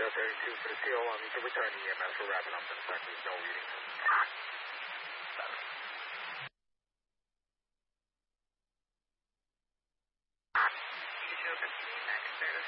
32 for the CO. You can return the EMS. We're wrapping up in a second. There's no reading.